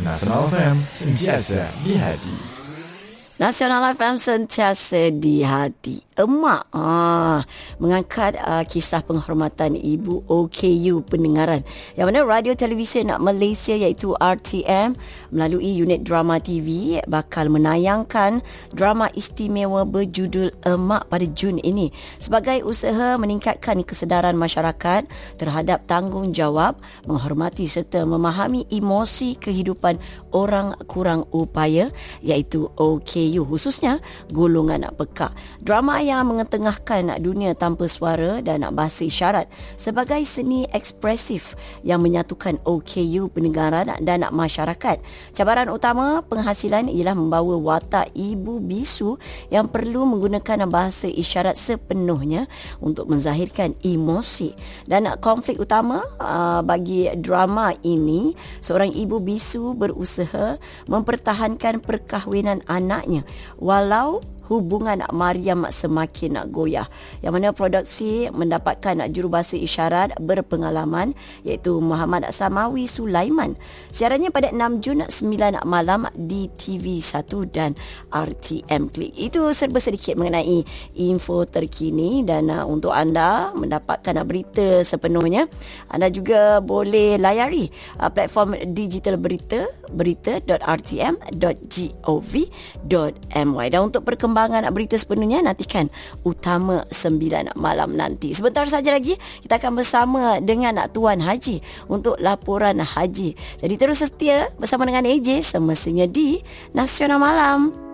Nasional FM sentiasa di hati. Nasional FM sentiasa di hati. Emak mengangkat kisah penghormatan Ibu OKU pendengaran, yang mana Radio Televisyen Malaysia iaitu RTM melalui unit drama TV bakal menayangkan drama istimewa berjudul Emak pada Jun ini sebagai usaha meningkatkan kesedaran masyarakat terhadap tanggungjawab, menghormati serta memahami emosi kehidupan orang kurang upaya iaitu OKU, khususnya golongan pekak. Drama yang mengetengahkan dunia tanpa suara dan bahasa isyarat sebagai seni ekspresif yang menyatukan OKU pendengaran dan masyarakat. Cabaran utama penghasilan ialah membawa watak ibu bisu yang perlu menggunakan bahasa isyarat sepenuhnya untuk menzahirkan emosi. Dan konflik utama bagi drama ini, seorang ibu bisu berusaha mempertahankan perkahwinan anaknya walau hubungan Mariam semakin goyah, yang mana produksi mendapatkan jurubahasa isyarat berpengalaman iaitu Muhammad Samawi Sulaiman. Siarannya pada 6 Jun 9 malam di TV1 dan RTM Klik. Itu serba sedikit mengenai info terkini, dan untuk anda mendapatkan berita sepenuhnya, anda juga boleh layari platform digital berita.rtm.gov.my. Dan untuk perkembangan berita sepenuhnya nantikan Utama 9 malam nanti. Sebentar saja lagi kita akan bersama dengan Tuan Haji untuk laporan haji. Jadi terus setia bersama dengan AJ semestinya di Nasional Malam.